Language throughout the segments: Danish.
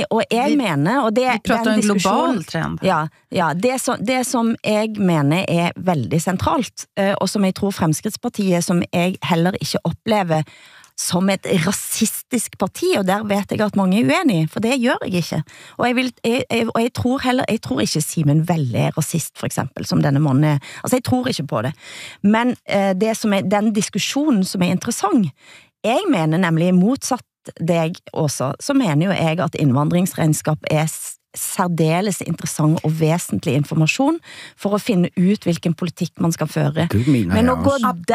og jeg mener, og det vi prater en global trend. Ja, det som jeg mener veldig sentralt, og som jeg tror Fremskrittspartiet, som jeg heller ikke opplever som et rasistisk parti, og der vet jeg at mange uenige, for det gjør jeg ikke. Og jeg tror ikke Simen Velle rasist, for eksempel, som denne mannen altså jeg tror ikke på det. Men det som den diskusjonen som interessant, jeg mener nemlig motsatt deg også, så mener jo jeg at innvandringsregnskap særdeles interessant og vesentlig informasjon for å finne ut hvilken politikk man skal føre. Men å gå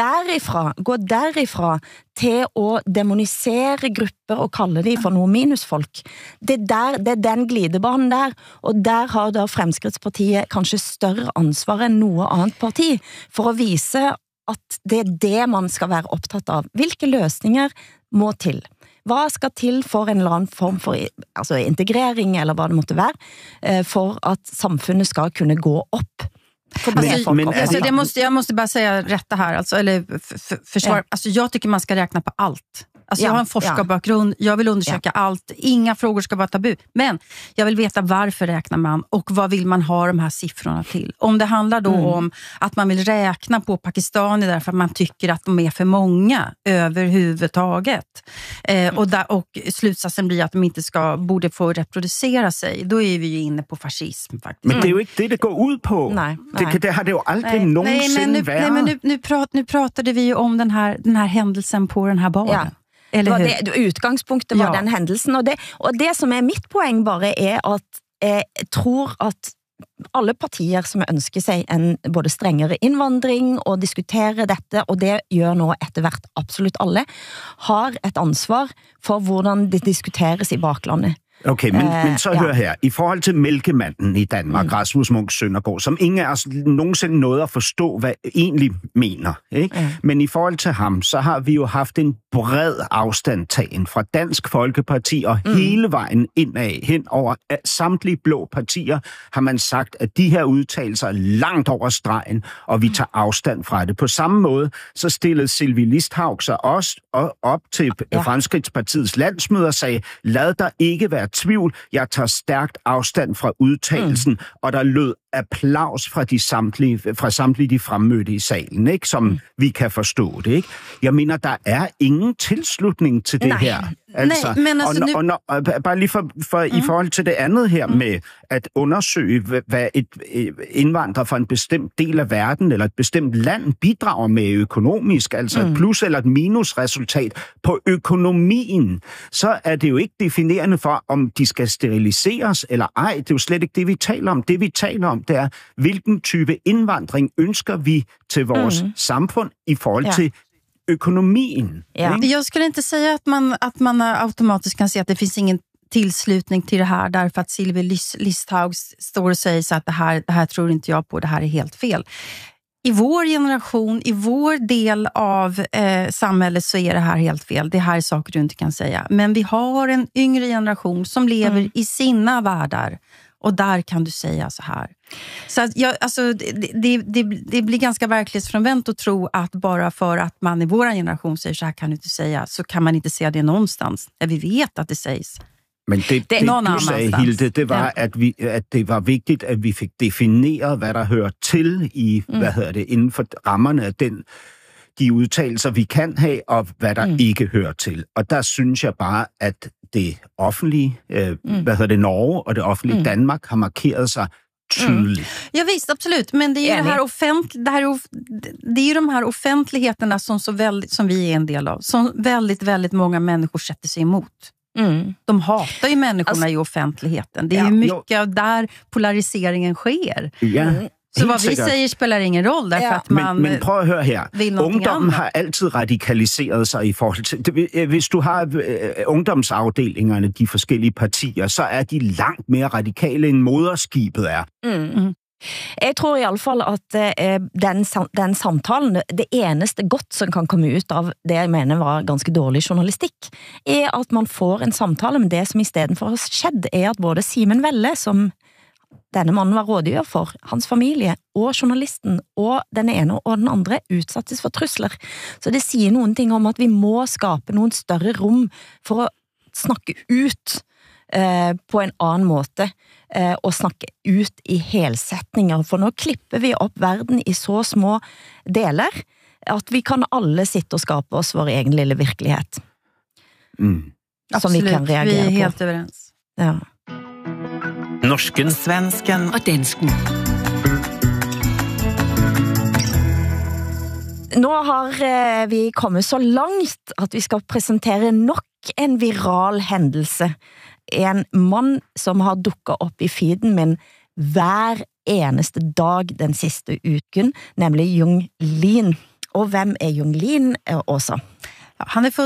derifra til å demonisere grupper og kalle de for noe minusfolk, det er den glidebanen der, og der har da Fremskrittspartiet kanskje større ansvar enn noe annet parti for å vise at det det man skal være opptatt av. Hvilke løsninger må til? Hva skal til for en eller annen form for integrering, eller hva det måtte være, for at samfunnet skal kunne gå opp? Jag måste bara säga rätta här, alltså, eller försvara. Alltså, jag tycker man ska räkna på allt. Alltså, jag har en forskarbakgrund, jag vill undersöka allt, inga frågor ska vara tabu, men jag vill veta varför räknar man och vad vill man ha de här siffrorna till. Om det handlar då om att man vill räkna på Pakistani därför att man tycker att de är för många överhuvudtaget, och slutsatsen blir att de inte borde få reproducera sig, då är vi ju inne på fascism faktiskt. Men det är ju inte det går ut på. Nej. Det har det ju aldrig någonsin varit. Men nu pratade vi ju om den här händelsen på den här baren. Ja. Utgangspunktet var den händelsen, og det som mitt poeng bare at jeg tror at alle partier som ønsker seg en både strengere innvandring og diskutere dette, og det gjør nå etter hvert absolutt alle, har et ansvar for hvordan det diskuteres i baklandet. Okay, men så hør her. I forhold til mælkemanden i Danmark, Rasmus Munch Søndergaard, som ingen af os nogensinde nåede at forstå, hvad egentlig mener. Ikke? Men i forhold til ham, så har vi jo haft en bred afstandtagen fra Dansk Folkeparti og hele vejen indad hen over samtlige blå partier, har man sagt, at de her udtalelser er langt over stregen, og vi tager afstand fra det. På samme måde, så stillede Sylvie Listhaug sig også op til Fremskridtspartiets landsmøde og sagde, lad der ikke være tvivl, jeg tager stærkt afstand fra udtalelsen, og der lød applaus fra samtlige de fremmødte i salen, ikke? Som vi kan forstå det, ikke? Jeg mener, der er ingen tilslutning til det her. Altså, nej, men altså bare lige for i forhold til det andet her med at undersøge, hvad et indvandrer fra en bestemt del af verden eller et bestemt land bidrager med økonomisk, altså et plus eller et minusresultat på økonomien, så er det jo ikke definerende for, om de skal steriliseres eller ej. Det er jo slet ikke det, vi taler om. Det, vi taler om, det er, hvilken type indvandring ønsker vi til vores samfund i forhold til økonomien. Ja. Jag skulle inte säga att man automatiskt kan se att det finns ingen tillslutning till det här därför att Sylvie Listhaug står och säger så att det här tror inte jag på, det här är helt fel. I vår generation, i vår del av samhället så är det här helt fel. Det här är saker du inte kan säga. Men vi har en yngre generation som lever i sina världar. Och där kan du säga så här. Så att det blir ganska verklighetsfrånvänt att tro att bara för att man i vår generation säger så här kan du inte säga, så kan man inte säga det någonstans. Där vi vet att det sägs. Men det du sagde, Hilde, det var, at det var vigtigt, at vi fik defineret, hvad der hører til i, inden for rammerne af de udtalelser, vi kan have, og hvad der ikke hører til. Og der synes jeg bare, at det offentlige, Norge og det offentlige Danmark har markeret sig tydeligt. Ja visst, absolut. Men det är ju det är ju de här offentligheterna som vi är en del av, som väldigt, väldigt många människor sätter sig emot. De hatar ju människorna i offentligheten. Det är ju mycket av där polariseringen sker. Ja. Så hvad vi siger spelar ingen roll, därför att man men prøv at høre her. Ungdommen har altid radikaliseret sig i forhold til... Hvis du har ungdomsafdelingerne, de forskellige partier, så er de langt mere radikale end moderskibet er. Jeg tror i alle fall at den samtalen, det eneste godt som kan komme ut av det jeg mener var ganske dårlig journalistikk, at man får en samtale, men det som i stedet for har skjedd at både Simen Velle, som denne mannen var rådgiver for, hans familie og journalisten og den ene og den andre utsattes for trusler. Så det sier noen ting om at vi må skape noen større rom for å snakke ut på en annen måte og snakke ut I helsetninger, for nå klipper vi opp verden I så små deler at vi kan alle sitte og skape oss vår egen lille virkelighet. Som vi kan reagere på. Vi helt överens. Ja. Norsken, svensken og dansken. Nå har vi kommet så langt at vi skal presentere nok en viral hendelse. En mann som har dukket opp I feeden min hver eneste dag den siste uken, nemlig Jung Lin. Og hvem Jung Lin, Åsa? Han född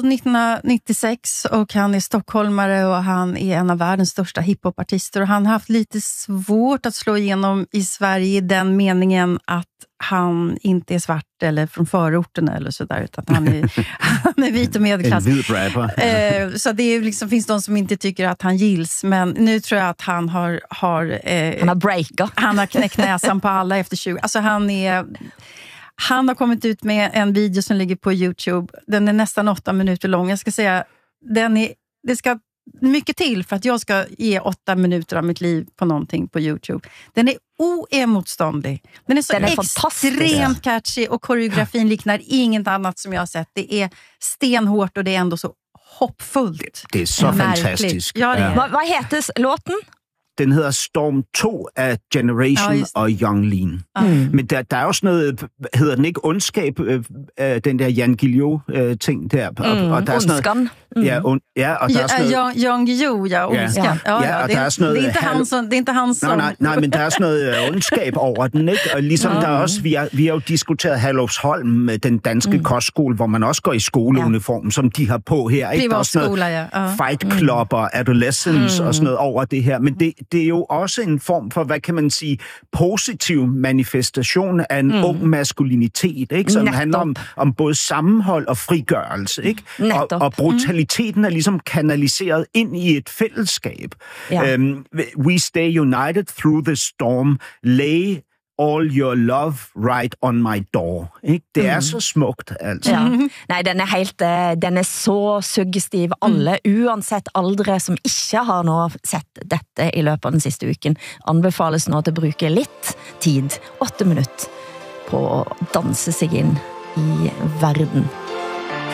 1996 och han stockholmare och han en av världens största hiphopartister och han har haft lite svårt att slå igenom I Sverige I den meningen att han inte svart eller från förorten eller så där utan han är vit och medelklass. En vit rapper. Så det liksom, finns de som inte tycker att han gills men nu tror jag att han har han har breakat. Han har knäckt näsan på alla efter 20. Alltså han har kommit ut med en video som ligger på YouTube. Den är nästan 8 minuter lång. Jag ska säga, det ska mycket till för att jag ska ge 8 minuter av mitt liv på någonting på YouTube. Den är oemotståndlig. Den är så extremt catchy och koreografin liknar inget annat som jag har sett. Det är stenhårt och det är ändå så hoppfullt. Det är så fantastiskt. Ja, det är. Vad heter låten? Den hedder Storm 2 af Generation og Jung Lin. Men der er også noget, hedder den ikke ondskab, den der Jan Guillou-ting der. Og der er sådan noget, og der er sådan noget... Jan Guillou, ondskan. Ja, og der er sådan noget... Det er ikke han som... Nej, men der er sådan noget ondskab over den, ikke? Og ligesom der er også, vi har jo diskuteret Herlufsholm, den danske kostskole, hvor man også går I skoleuniform, som de har på her, ikke? Der er sådan noget Fight Club og Adolescence og sådan noget over det her, men det er jo også en form for, hvad kan man sige, positiv manifestation af en ung maskulinitet, ikke? Som handler om både sammenhold og frigørelse, ikke? Og brutaliteten er ligesom kanaliseret ind I et fællesskab. Ja. We stay united through the storm, lay all your love right on my door. Ikke? Det er så smukt, altså. Ja. Nej, den er så suggestiv. Alle, uansett aldre, som ikke har nå sett dette I løpet av den siste uken, anbefales nå til å bruke litt tid, 8 minutter, på å danse seg inn I verden.